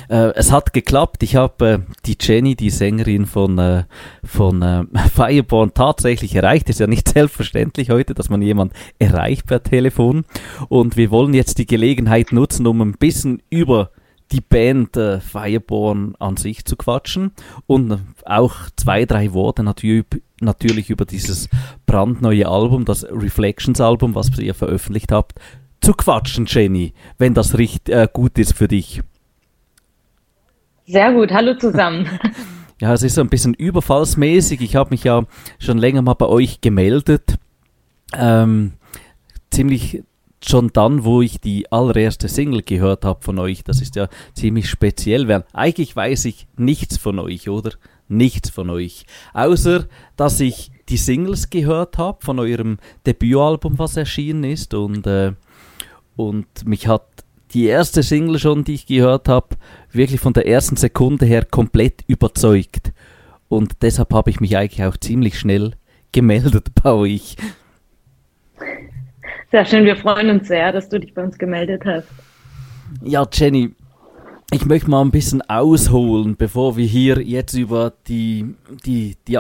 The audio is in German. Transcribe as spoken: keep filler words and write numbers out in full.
Äh, es hat geklappt. Ich habe äh, die Jenny, die Sängerin von, äh, von äh, Fireborn, tatsächlich erreicht. Ist ja nicht selbstverständlich heute, dass man jemanden erreicht per Telefon. Und wir wollen jetzt die Gelegenheit nutzen, um ein bisschen über die Band äh, Fireborn an sich zu quatschen und auch zwei, drei Worte natürlich, natürlich über dieses brandneue Album, das Reflections-Album, was ihr veröffentlicht habt, zu quatschen, Jenny, wenn das richt, äh, gut ist für dich. Sehr gut, hallo zusammen. Ja, es ist so ein bisschen überfallsmäßig. Ich habe mich ja schon länger mal bei euch gemeldet. Ähm, ziemlich schon dann, wo ich die allererste Single gehört habe von euch. Das ist ja ziemlich speziell, weil eigentlich weiß ich nichts von euch, oder? Nichts von euch. Außer, dass ich die Singles gehört habe von eurem Debütalbum, was erschienen ist. Und, äh, und mich hat die erste Single schon, die ich gehört habe, wirklich von der ersten Sekunde her komplett überzeugt. Und deshalb habe ich mich eigentlich auch ziemlich schnell gemeldet bei euch. Sehr schön, wir freuen uns sehr, dass du dich bei uns gemeldet hast. Ja, Jenny, ich möchte mal ein bisschen ausholen, bevor wir hier jetzt über die, die, die